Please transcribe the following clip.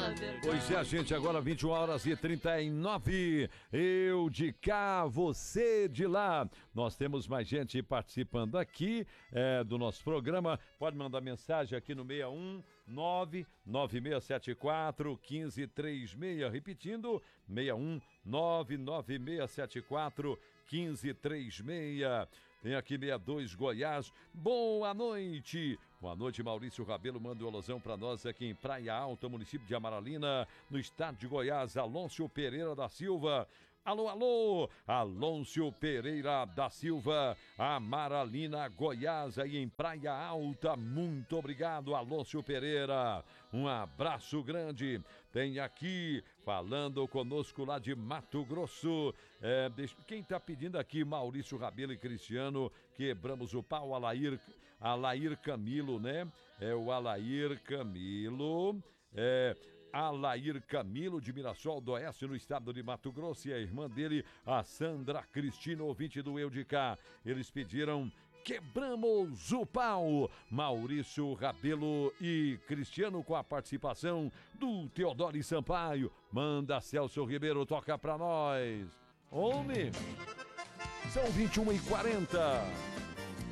Pois é, gente, agora 21h39. Eu de cá, você de lá. Nós temos mais gente participando aqui do nosso programa. Pode mandar mensagem aqui no 61996741536. Repetindo, 61996741536. Tem aqui 62 Goiás. Boa noite. Boa noite, Maurício Rabelo. Manda um alusão para nós aqui em Praia Alta, município de Amaralina, no estado de Goiás. Alôncio Pereira da Silva. Alô, alô, Alôncio Pereira da Silva, Amaralina, Goiás, aí em Praia Alta. Muito obrigado, Alôncio Pereira. Um abraço grande. Tem aqui, falando conosco lá de Mato Grosso. Quem tá pedindo aqui, Maurício Rabelo e Cristiano, quebramos o pau, Alair Camilo, né? É o Alair Camilo, Alair Camilo de Mirassol do Oeste, no estado de Mato Grosso, e a irmã dele, a Sandra Cristina, ouvinte do Eu de Cá. Eles pediram Quebramos o Pau. Maurício Rabelo e Cristiano, com a participação do Teodoro Sampaio. Manda, Celso Ribeiro, toca pra nós. Homem, são 21h40.